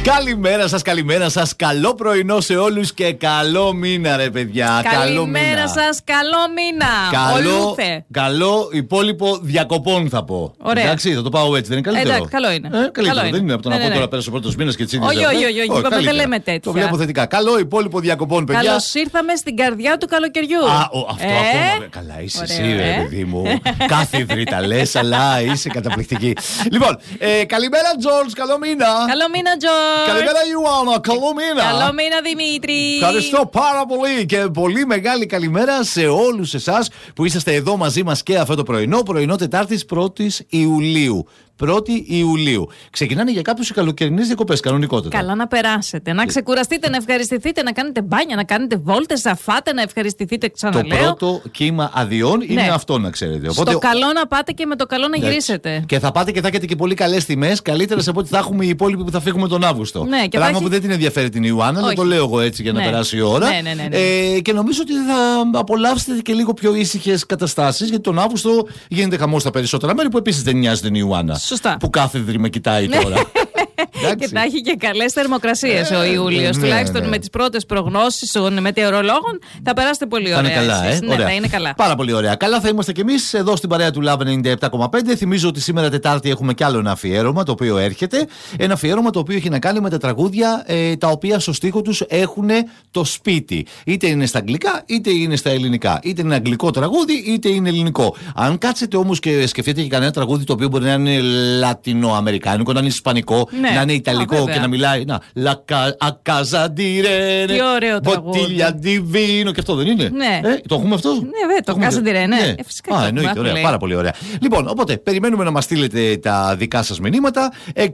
Καλημέρα σας. Καλό πρωινό σε όλους και καλό μήνα, ρε παιδιά. Καλημέρα σας, καλό μήνα. Καλό υπόλοιπο διακοπών θα πω. Ωραία. Εντάξει, θα το πάω έτσι, δεν είναι καλύτερο? Εντάξει, καλό είναι. Καλύτερο, δεν είναι από το να πω τώρα πέρασε ο πρώτος μήνας και έτσι. Όχι, δεν λέμε τέτοια. Το βλέπω θετικά. Καλό υπόλοιπο διακοπών, παιδιά. Καλώς ήρθαμε στην καρδιά του καλοκαιριού. Αυτό ακόμα. Καλά, είσαι εσύ, ρε παιδί μου. Κάθιδρη τα λες, αλλά είσαι καταπληκτική. Λοιπόν, καλημέρα, Τζορτζ, καλό μήνα. Καλό μήνα, Τζορτζ. Καλημέρα, Ιωάννα, καλό μήνα. Καλό μήνα, Δημήτρη. Ευχαριστώ πάρα πολύ και πολύ μεγάλη καλημέρα σε όλους εσάς που είσαστε εδώ μαζί μας και αυτό το πρωινό Τετάρτης 1ης Ιουλίου. 1η Ιουλίου. Ξεκινάνε για κάποιους οι καλοκαιρινές διακοπές, κανονικότητα. Καλά να περάσετε, να ξεκουραστείτε, να ευχαριστηθείτε, να κάνετε μπάνια, να κάνετε βόλτες, να φάτε, να ευχαριστηθείτε, ξαναλέω. Το πρώτο κύμα αδειών είναι αυτό, να ξέρετε. Οπότε, στο καλό να πάτε και με το καλό να γυρίσετε. Και θα πάτε και θα έχετε και πολύ καλές τιμές, καλύτερες από ό,τι θα έχουμε οι υπόλοιποι που θα φύγουμε τον Αύγουστο. Ναι, πράγμα που δεν την ενδιαφέρει την Ιωάννα, δεν το λέω εγώ έτσι για να περάσει η ώρα. Και νομίζω ότι θα απολαύσετε και λίγο πιο ήσυχες καταστάσεις, γιατί τον Αύγουστο γίνεται χαμός στα περισσότερα μέρη που επίσης δεν νοιάζει την Ιωάννα. Σωστά. Που κάθεδρη με κοιτάει τώρα. Και θα έχει και καλές θερμοκρασίες ο Ιούλιος. Τουλάχιστον με τις πρώτες προγνώσεις των μετεωρολόγων θα περάσετε πολύ ωραία. Θα είναι καλά, Ναι, θα είναι καλά. Πάρα πολύ ωραία. Καλά θα είμαστε κι εμείς εδώ στην παρέα του Love 97,5. Θυμίζω ότι σήμερα Τετάρτη έχουμε κι άλλο ένα αφιέρωμα το οποίο έρχεται. Ένα αφιέρωμα το οποίο έχει να κάνει με τα τραγούδια τα οποία στο στίχο τους έχουν το σπίτι. Είτε είναι στα αγγλικά είτε είναι στα ελληνικά. Είτε είναι αγγλικό τραγούδι είτε είναι ελληνικό. Αν κάτσετε όμως και σκεφτείτε και κανένα τραγούδι το οποίο μπορεί να είναι λατινοαμερικάνικο, να είναι ισπανικό, να είναι ιταλικό και να μιλάει. La casa di re. Τι ωραίο τραγούδι. Bottiglia di vino. Και αυτό δεν είναι? Ναι. Το έχουμε αυτό? Ναι, το casa di re, ναι. Φυσικά. Εννοείται, ωραία. Πάρα πολύ ωραία. Λοιπόν, οπότε περιμένουμε να μας στείλετε τα δικά σας μηνύματα.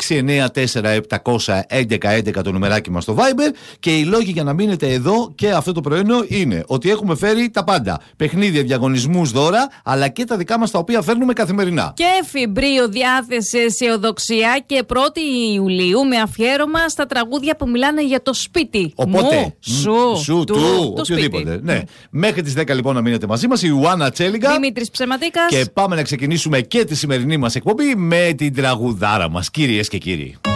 694-700-1111 το νουμεράκι μας στο Viber. Και οι λόγοι για να μείνετε εδώ και αυτό το πρωινό είναι ότι έχουμε φέρει τα πάντα. Παιχνίδια, διαγωνισμούς, δώρα, αλλά και τα δικά μας τα οποία φέρνουμε καθημερινά. Και φιμπρίο, διάθεση, αισιοδοξία και 1η Ιουλίου με αφιέρωμα στα τραγούδια που μιλάνε για το σπίτι. Οπότε, σου, του, οποιοδήποτε. Ναι. Μέχρι τις 10 λοιπόν να μείνετε μαζί μας, η Ιωάννα Τσέλιγκα, Δημήτρης Ψεματίκας. Και πάμε να ξεκινήσουμε και τη σημερινή μας εκπομπή με την τραγουδάρα μας, κυρίες και κύριοι.